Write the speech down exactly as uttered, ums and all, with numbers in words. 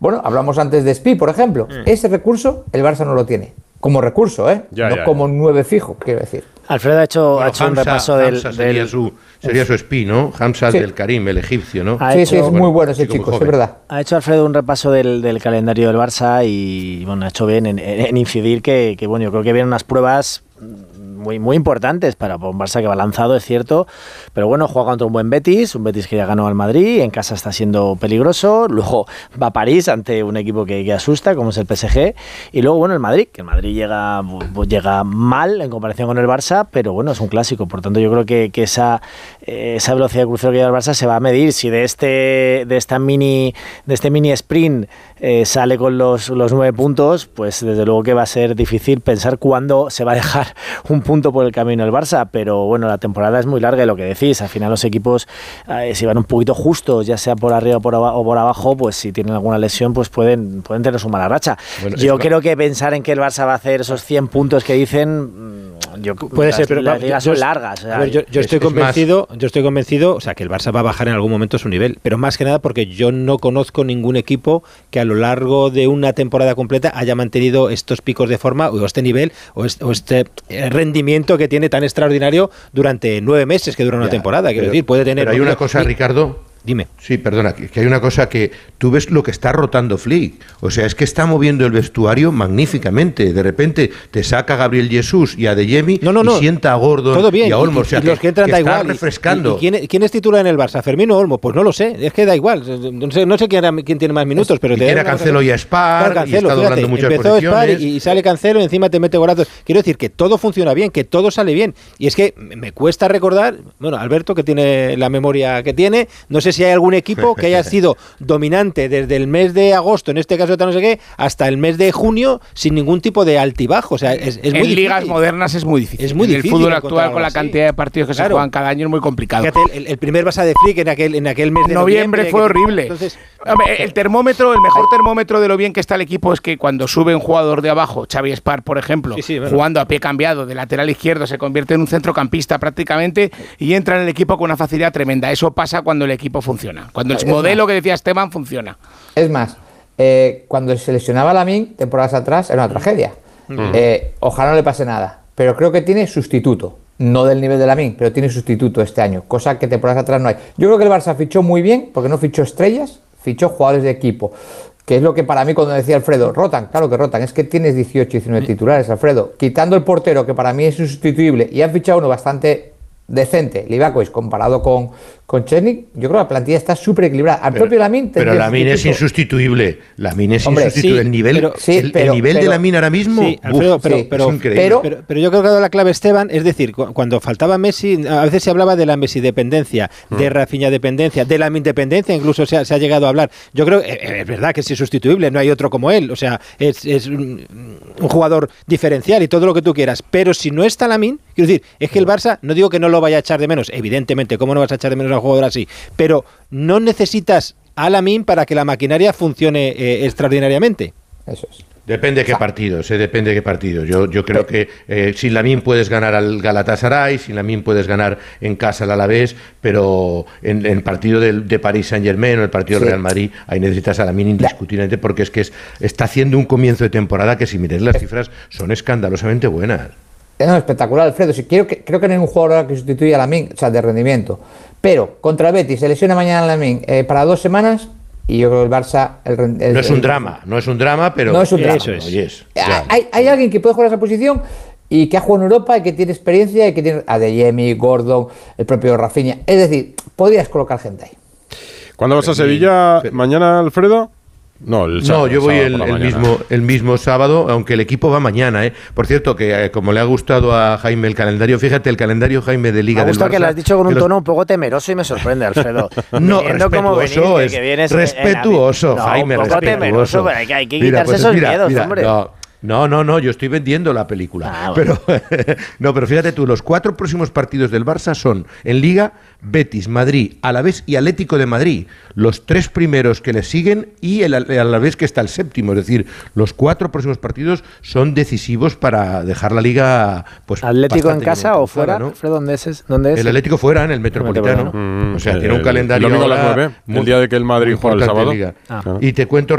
Bueno, hablamos antes de Spi, por ejemplo. Mm. Ese recurso el Barça no lo tiene. Como recurso, ¿eh? Ya, no ya, como ya. nueve fijo, quiero decir. Alfredo ha hecho, bueno, ha hecho Hamza, un repaso del... Hamza sería, del... Su, sería su Spi, ¿no? Hamza sí. del Karim, el egipcio, ¿no? Ha sí, hecho, sí, es bueno, muy bueno ese chico, es verdad. Ha hecho Alfredo un repaso del, del calendario del Barça y, bueno, ha hecho bien en, en incidir que, que, bueno, yo creo que vienen unas pruebas muy, muy importantes para un Barça que va lanzado, es cierto, pero bueno, juega contra un buen Betis, un Betis que ya ganó al Madrid, en casa está siendo peligroso, luego va a París ante un equipo que, que asusta, como es el P S G, y luego, bueno, el Madrid, que el Madrid llega, llega mal en comparación con el Barça, pero bueno, es un clásico, por tanto yo creo que, que esa, esa velocidad de crucero que lleva el Barça se va a medir, si de este, de esta mini, de este mini sprint eh, sale con los, los nueve puntos, pues desde luego que va a ser difícil pensar cuándo se va a dejar un punto por el camino el Barça, pero bueno, la temporada es muy larga y lo que decís, al final los equipos eh, si van un poquito justos, ya sea por arriba o por, aba- o por abajo, pues si tienen alguna lesión, pues pueden, pueden tener su mala racha. Bueno, yo creo que pensar en que el Barça va a hacer esos cien puntos que dicen, yo, puede las, ser, pero las ligas son yo, largas. O sea, a ver, yo, yo estoy es, convencido, es yo estoy convencido, o sea, que el Barça va a bajar en algún momento su nivel, pero más que nada porque yo no conozco ningún equipo que a lo largo de una temporada completa haya mantenido estos picos de forma o este nivel o este, o este rendimiento que tiene tan extraordinario durante nueve meses que dura una ya, temporada. Quiero pero, decir, puede tener. Pero hay una cosa, Ricardo. Dime. Sí, perdona, que, que hay una cosa que tú ves lo que está rotando Flick. O sea, es que está moviendo el vestuario magníficamente. De repente te saca a Gabriel Jesús y a Adeyemi no, no, no. y sienta a Gordon Todo bien. y a Olmo. O sea, y, y los que entran que da está igual. refrescando. ¿Y, y quién, quién es titular en el Barça? ¿Fermín o Olmo? Pues no lo sé. Es que da igual. No sé, no sé quién, era, quién tiene más minutos, pero... Y te tiene Cancelo y a Spar, claro, Cancelo, y está doblando fíjate, muchas empezó posiciones. Spar y, y sale Cancelo y encima te mete golazos. Quiero decir que todo funciona bien, que todo sale bien. Y es que me cuesta recordar, bueno, Alberto, que tiene la memoria que tiene, no sé si hay algún equipo que haya sido dominante desde el mes de agosto, en este caso no sé qué, hasta el mes de junio sin ningún tipo de altibajo. O sea, es, es en muy en difícil. ligas modernas es muy difícil. Es muy en difícil el fútbol actual, con la así. cantidad de partidos que claro. se juegan cada año, es muy complicado. Fíjate, el, el primer Barça de Flick en aquel, en aquel mes de noviembre, noviembre fue que, horrible. Entonces, Hombre, el termómetro, el mejor termómetro de lo bien que está el equipo es que cuando sube un jugador de abajo, Xavi Spar, por ejemplo, sí, sí, bueno. jugando a pie cambiado de lateral izquierdo, se convierte en un centrocampista prácticamente y entra en el equipo con una facilidad tremenda. Eso pasa cuando el equipo funciona. Cuando el es modelo más. que decía Esteban funciona. Es más, eh, cuando se lesionaba Lamine, temporadas atrás, era una tragedia. Uh-huh. Eh, ojalá no le pase nada. Pero creo que tiene sustituto. No del nivel de Lamine, pero tiene sustituto este año. Cosa que temporadas atrás no hay. Yo creo que el Barça fichó muy bien, porque no fichó estrellas, fichó jugadores de equipo. Que es lo que para mí, cuando decía Alfredo, rotan, claro que rotan. Es que tienes dieciocho, diecinueve titulares, Alfredo. Quitando el portero, que para mí es insustituible, y han fichado uno bastante decente, Livakovic, comparado con, con Černý, yo creo que la plantilla está súper equilibrada. Al pero, propio Lamine... Pero Lamine es insustituible. Lamine es Hombre, insustituible. sí, el nivel, pero, sí, el, pero, el nivel pero, de Lamine ahora mismo... Sí, Alfredo, uf, pero, sí, pero, es increíble. Pero, pero, pero yo creo que ha dado la clave Esteban, es decir, cu- cuando faltaba Messi, a veces se hablaba de la Messi dependencia, mm. de Rafinha dependencia, de Lamine dependencia, incluso se ha, se ha llegado a hablar. Yo creo que eh, es verdad que es insustituible, no hay otro como él, o sea, es, es un, un jugador diferencial y todo lo que tú quieras, pero si no está Lamine, quiero decir, es que el Barça, no digo que no lo vaya a echar de menos, evidentemente, ¿cómo no vas a echar de menos a un jugador así? Pero no necesitas a Lamine para que la maquinaria funcione eh, extraordinariamente. Eso es. Depende de qué partidos, eh, depende de qué partidos. Yo, yo creo que eh, sin Lamine puedes ganar al Galatasaray, sin Lamine puedes ganar en casa al Alavés, pero en el partido del, de Paris Saint-Germain o el partido sí. del Real Madrid, ahí necesitas a Lamine indiscutiblemente porque es que es, está haciendo un comienzo de temporada que si miras las cifras son escandalosamente buenas. No, espectacular, Alfredo. Si quiero que, creo que no hay un jugador que sustituya a Lamine, o sea, de rendimiento. Pero contra el Betis se lesiona mañana a Lamine eh, para dos semanas y yo creo que el Barça... El, el, no es un el, drama, no es un drama, pero... No es un drama. Eso es. Yes, hay, hay alguien que puede jugar esa posición y que ha jugado en Europa y que tiene experiencia y que tiene Adeyemi, Gordon, el propio Rafinha. Es decir, podrías colocar gente ahí. ¿Cuándo vas a Sevilla? pero, ¿Mañana, Alfredo? No, el sábado, no, yo voy el, el, el, mismo, el mismo sábado, aunque el equipo va mañana. ¿eh? Por cierto, que eh, como le ha gustado a Jaime el calendario, fíjate, el calendario Jaime de Liga del Barça... Me gusta que lo has dicho con un los... tono un poco temeroso y me sorprende, Alfredo. No, respetuoso, venís, es que vienes respetuoso, no, Jaime, un poco respetuoso. Temeroso, pero hay que, hay que quitarse mira, pues, esos mira, miedos, mira, hombre. No. No, no, no, yo estoy vendiendo la película. Ah, bueno. Pero no, pero fíjate tú, los cuatro próximos partidos del Barça son en Liga, Betis, Madrid, Alavés y Atlético de Madrid. Los tres primeros que le siguen y el, el Alavés que está el séptimo. Es decir, los cuatro próximos partidos son decisivos para dejar la Liga. Pues, ¿Atlético en casa o fuera? ¿no? Alfredo, ¿dónde es? ¿Dónde es? El Atlético fuera, en el Metropolitano. Mm, o sea, el, tiene un calendario. El domingo a las nueve, el día de que el Madrid juega el sábado. Ah. Y te cuento